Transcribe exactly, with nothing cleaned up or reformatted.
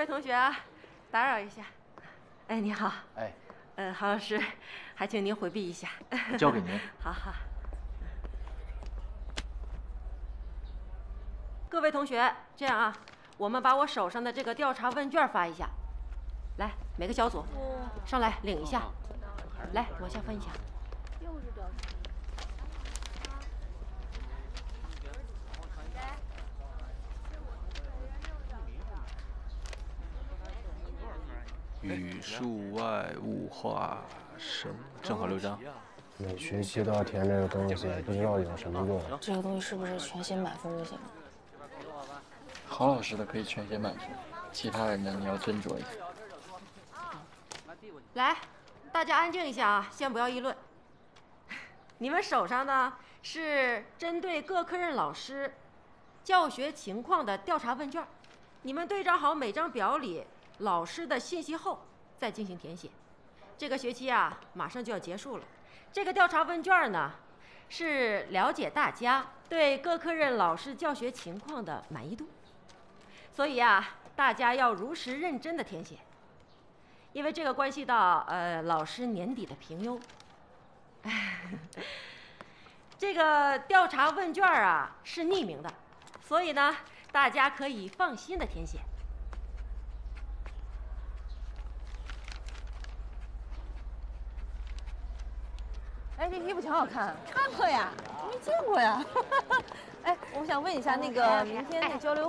位同学啊，打扰一下。哎，你好。 哎。 嗯、呃，郝老师，还请您回避一下。 交给您。 好好。各位同学，这样啊，我们把我手上的这个调查问卷发一下。来，每个小组上来领一下。来，往下分一下。又是调查。 语数外物化生，正好六张。 每学期都要填这个东西，不知道有什么用。 这个东西是不是全写满分就行？ 郝老师的可以全写满分，其他人的你要斟酌一下。 来，大家安静一下啊，先不要议论。你们手上呢是针对各科任老师教学情况的调查问卷，你们对照好每张表里老师的信息后再进行填写。这个学期啊马上就要结束了，这个调查问卷呢是了解大家对各科任老师教学情况的满意度，所以啊大家要如实认真的填写，因为这个关系到呃老师年底的评优。这个调查问卷啊是匿名的，所以呢大家可以放心的填写。 哎，这衣服挺好看，看过呀，没见过呀。哎，我想问一下，那个明天那交流